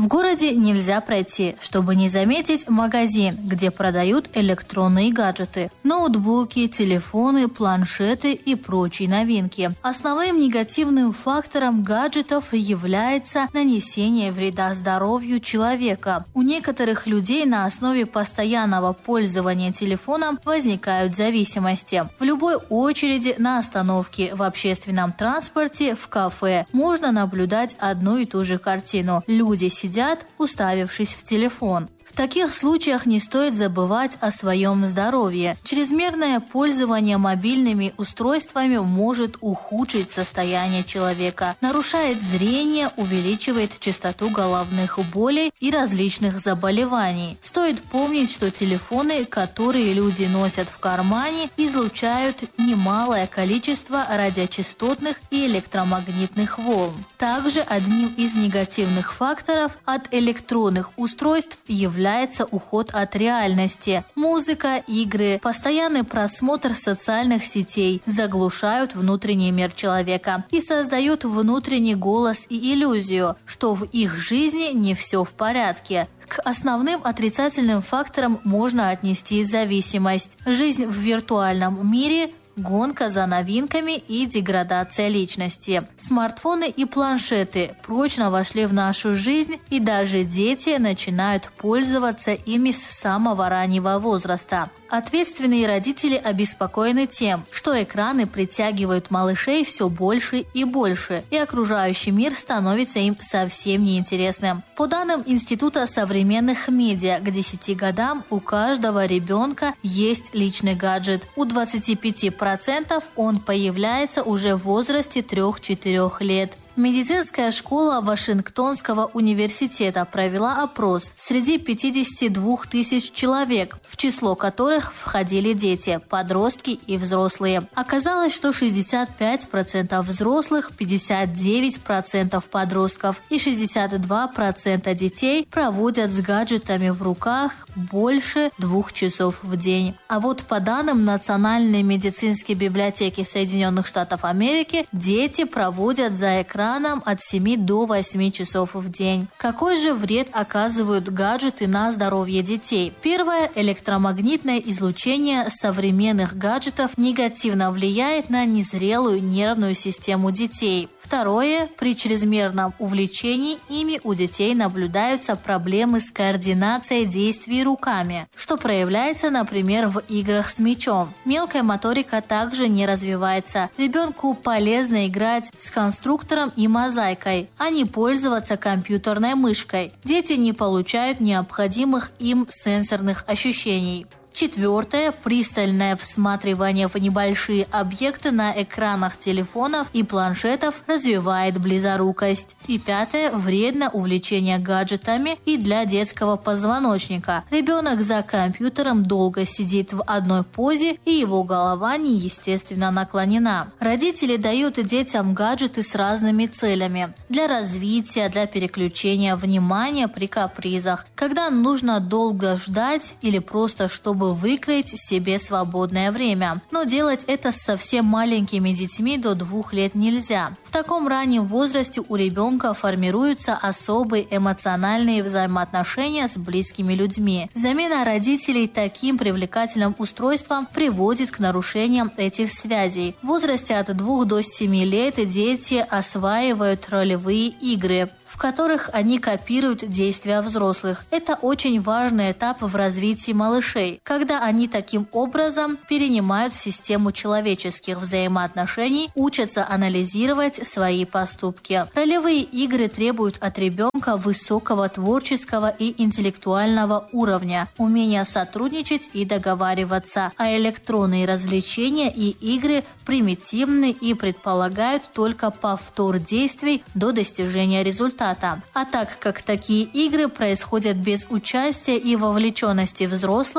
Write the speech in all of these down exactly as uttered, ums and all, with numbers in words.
В городе нельзя пройти, чтобы не заметить магазин, где продают электронные гаджеты, ноутбуки, телефоны, планшеты и прочие новинки. Основным негативным фактором гаджетов является нанесение вреда здоровью человека. У некоторых людей на основе постоянного пользования телефоном возникают зависимости. В любой очереди, на остановке, в общественном транспорте, в кафе можно наблюдать одну и ту же картину. Люди сидят, уставившись в телефон. В таких случаях не стоит забывать о своем здоровье. Чрезмерное пользование мобильными устройствами может ухудшить состояние человека, нарушает зрение, увеличивает частоту головных болей и различных заболеваний. Стоит помнить, что телефоны, которые люди носят в кармане, излучают немалое количество радиочастотных и электромагнитных волн. Также одним из негативных факторов от электронных устройств является является уход от реальности. Музыка, игры, постоянный просмотр социальных сетей заглушают внутренний мир человека и создают внутренний голос и иллюзию, что в их жизни не все в порядке. К основным отрицательным факторам можно отнести зависимость, жизнь в виртуальном мире, гонка за новинками и деградация личности. Смартфоны и планшеты прочно вошли в нашу жизнь, и даже дети начинают пользоваться ими с самого раннего возраста. Ответственные родители обеспокоены тем, что экраны притягивают малышей все больше и больше, и окружающий мир становится им совсем неинтересным. По данным Института современных медиа, к десяти годам у каждого ребенка есть личный гаджет. У двадцати пяти процентов он появляется уже в возрасте трёх-четырёх лет. Медицинская школа Вашингтонского университета провела опрос среди пятидесяти двух тысяч человек, в число которых входили дети, подростки и взрослые. Оказалось, что шестьдесят пять процентов взрослых, пятьдесят девять процентов подростков и шестьдесят два процента детей проводят с гаджетами в руках больше двух часов в день. А вот по данным Национальной медицинской библиотеки Соединенных Штатов Америки, дети проводят за экраном от семи до восьми часов в день. Какой же вред оказывают гаджеты на здоровье детей? Первое. Электромагнитное излучение современных гаджетов негативно влияет на незрелую нервную систему детей. Второе. При чрезмерном увлечении ими у детей наблюдаются проблемы с координацией действий руками, что проявляется, например, в играх с мячом. Мелкая моторика также не развивается. Ребенку полезно играть с конструктором и мозаикой, а не пользоваться компьютерной мышкой. Дети не получают необходимых им сенсорных ощущений. Четвертое. Пристальное всматривание в небольшие объекты на экранах телефонов и планшетов развивает близорукость. И пятое. Вредно увлечение гаджетами и для детского позвоночника. Ребенок за компьютером долго сидит в одной позе, и его голова неестественно наклонена. Родители дают детям гаджеты с разными целями. Для развития, для переключения внимания при капризах, когда нужно долго ждать или просто чтобы выкроить себе свободное время. Но делать это с совсем маленькими детьми до двух лет нельзя. В таком раннем возрасте у ребенка формируются особые эмоциональные взаимоотношения с близкими людьми. Замена родителей таким привлекательным устройством приводит к нарушениям этих связей. В возрасте от двух до семи лет дети осваивают ролевые игры, в которых они копируют действия взрослых. Это очень важный этап в развитии малышей, когда они таким образом перенимают систему человеческих взаимоотношений, учатся анализировать свои поступки. Ролевые игры требуют от ребенка высокого творческого и интеллектуального уровня, умения сотрудничать и договариваться, а электронные развлечения и игры примитивны и предполагают только повтор действий до достижения результата. А так как такие игры происходят без участия и вовлеченности взрослого, они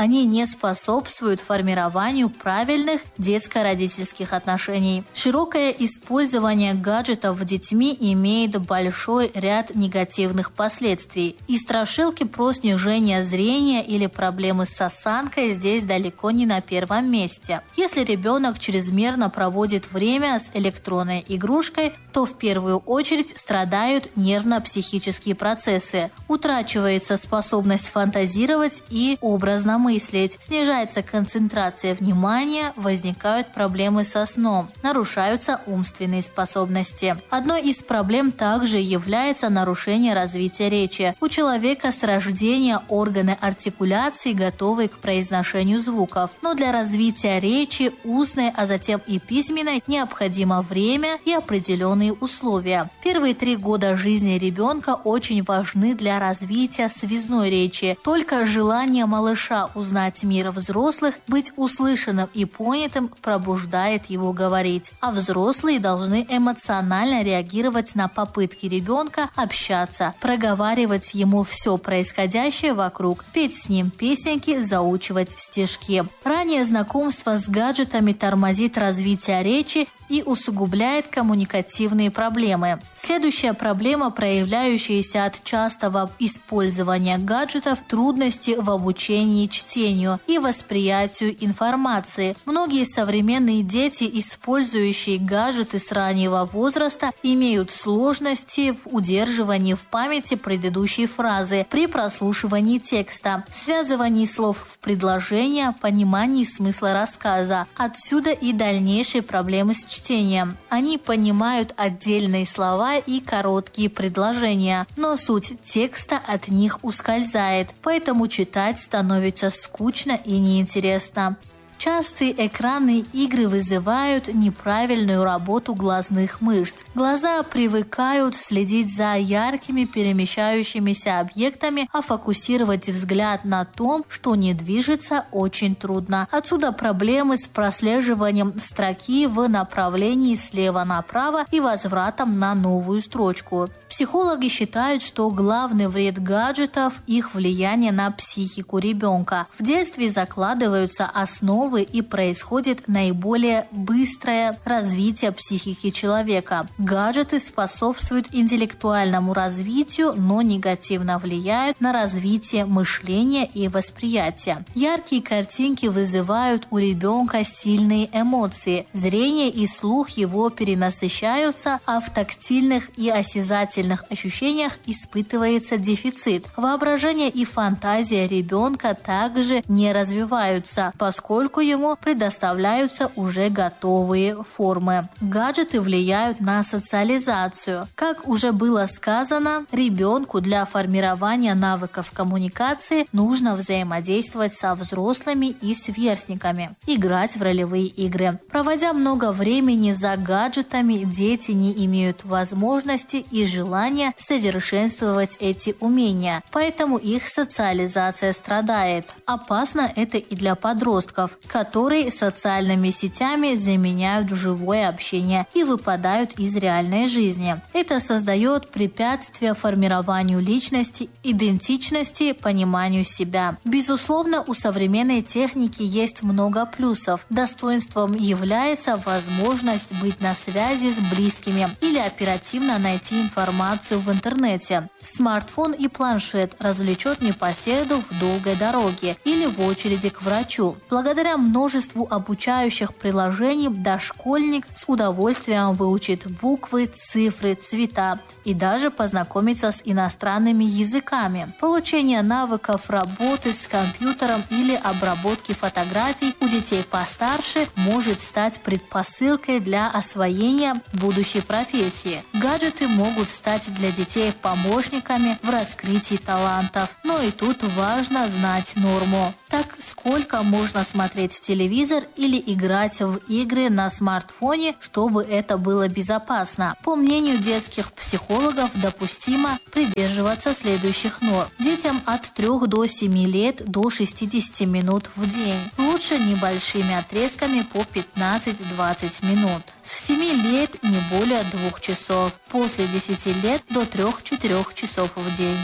Они не способствуют формированию правильных детско-родительских отношений. Широкое использование гаджетов детьми имеет большой ряд негативных последствий. И страшилки про снижение зрения или проблемы с осанкой здесь далеко не на первом месте. Если ребенок чрезмерно проводит время с электронной игрушкой, то в первую очередь страдают нервно-психические процессы. Утрачивается способность фантазировать и образно мыслить, снижается концентрация внимания, возникают проблемы со сном, нарушаются умственные способности. Одной из проблем также является нарушение развития речи. У человека с рождения органы артикуляции готовы к произношению звуков, но для развития речи устной, а затем и письменной необходимо время и определенные условия. Первые три года жизни ребенка очень важны для развития связной речи. Только желание малыша узнать мир взрослых, быть услышанным и понятым пробуждает его говорить. А взрослые должны эмоционально реагировать на попытки ребенка общаться, проговаривать ему все происходящее вокруг, петь с ним песенки, заучивать стишки. Раннее знакомство с гаджетами тормозит развитие речи и усугубляет коммуникативные проблемы. Следующая проблема, проявляющаяся от частого использования гаджетов, трудности в обучении чтению и восприятию информации. Многие современные дети, использующие гаджеты с раннего возраста, имеют сложности в удерживании в памяти предыдущей фразы при прослушивании текста, связывании слов в предложения, понимании смысла рассказа. Отсюда и дальнейшие проблемы с чтением. чтением. Они понимают отдельные слова и короткие предложения, но суть текста от них ускользает, поэтому читать становится скучно и неинтересно. Частые экранные игры вызывают неправильную работу глазных мышц. Глаза привыкают следить за яркими перемещающимися объектами, а фокусировать взгляд на том, что не движется, очень трудно. Отсюда проблемы с прослеживанием строки в направлении слева направо и возвратом на новую строчку. Психологи считают, что главный вред гаджетов – их влияние на психику ребенка. В детстве закладываются основы и происходит наиболее быстрое развитие психики человека. Гаджеты способствуют интеллектуальному развитию, но негативно влияют на развитие мышления и восприятия. Яркие картинки вызывают у ребенка сильные эмоции. Зрение и слух его перенасыщаются, а в тактильных и осязательных ощущениях испытывается дефицит. Воображение и фантазия ребенка также не развиваются, поскольку ему предоставляются уже готовые формы. Гаджеты влияют на социализацию. Как уже было сказано, ребенку для формирования навыков коммуникации нужно взаимодействовать со взрослыми и сверстниками, играть в ролевые игры. Проводя много времени за гаджетами, дети не имеют возможности и желания совершенствовать эти умения, поэтому их социализация страдает. Опасно это и для подростков, которые социальными сетями заменяют живое общение и выпадают из реальной жизни. Это создает препятствия формированию личности, идентичности, пониманию себя. Безусловно, у современной техники есть много плюсов. Достоинством является возможность быть на связи с близкими или оперативно найти информацию в интернете. Смартфон и планшет развлечет непоседу в долгой дороге или в очереди к врачу. Благодаря множеству обучающих приложений дошкольник с удовольствием выучит буквы, цифры, цвета и даже познакомится с иностранными языками. Получение навыков работы с компьютером или обработки фотографий у детей постарше может стать предпосылкой для освоения будущей профессии. Гаджеты могут стать для детей помощниками в раскрытии талантов, но и тут важно знать норму. Так, сколько можно смотреть телевизор или играть в игры на смартфоне, чтобы это было безопасно? По мнению детских психологов, допустимо придерживаться следующих норм. Детям от трёх до семи лет до шестидесяти минут в день. Лучше небольшими отрезками по пятнадцать-двадцать минут. С семи лет не более двух часов. После десяти лет до трёх-четырёх часов в день.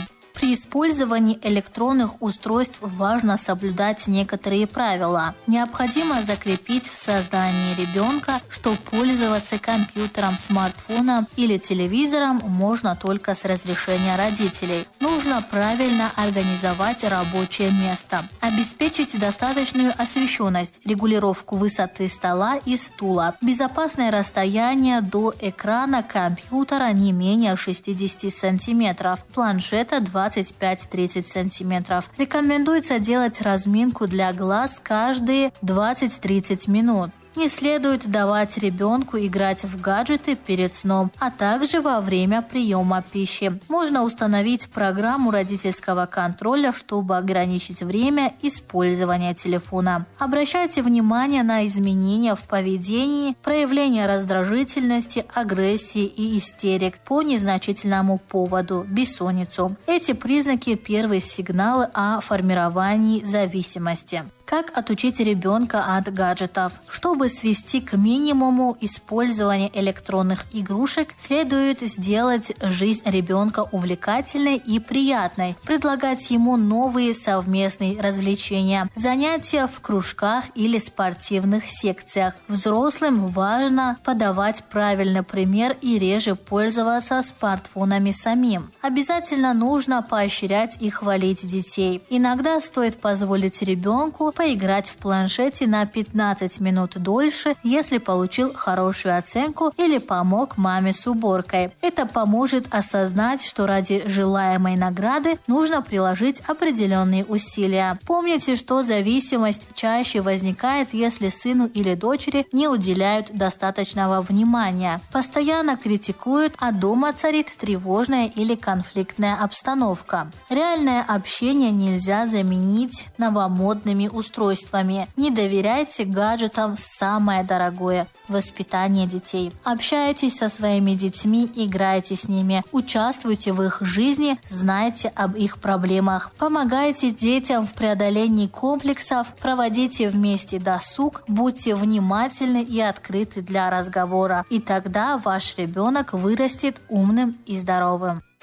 При использовании электронных устройств важно соблюдать некоторые правила. Необходимо закрепить в сознании ребенка, что пользоваться компьютером, смартфоном или телевизором можно только с разрешения родителей. Нужно правильно организовать рабочее место. Обеспечить достаточную освещенность, регулировку высоты стола и стула, безопасное расстояние до экрана компьютера не менее шестьдесят сантиметров, планшета двадцать пять - тридцать сантиметров. Рекомендуется делать разминку для глаз каждые двадцать-тридцать минут. Не следует давать ребенку играть в гаджеты перед сном, а также во время приема пищи. Можно установить программу родительского контроля, чтобы ограничить время использования телефона. Обращайте внимание на изменения в поведении, проявление раздражительности, агрессии и истерик по незначительному поводу, бессонницу. Эти признаки – первые сигналы о формировании зависимости. Как отучить ребенка от гаджетов? Чтобы свести к минимуму использование электронных игрушек, следует сделать жизнь ребенка увлекательной и приятной, предлагать ему новые совместные развлечения, занятия в кружках или спортивных секциях. Взрослым важно подавать правильный пример и реже пользоваться смартфонами самим. Обязательно нужно поощрять и хвалить детей. Иногда стоит позволить ребенку поиграть в планшете на пятнадцать минут дольше, если получил хорошую оценку или помог маме с уборкой. Это поможет осознать, что ради желаемой награды нужно приложить определенные усилия. Помните, что зависимость чаще возникает, если сыну или дочери не уделяют достаточного внимания, постоянно критикуют, а дома царит тревожная или конфликтная обстановка. Реальное общение нельзя заменить новомодными устройствами. Не доверяйте гаджетам самое дорогое – воспитание детей. Общайтесь со своими детьми, играйте с ними, участвуйте в их жизни, знайте об их проблемах. Помогайте детям в преодолении комплексов, проводите вместе досуг, будьте внимательны и открыты для разговора. И тогда ваш ребенок вырастет умным и здоровым.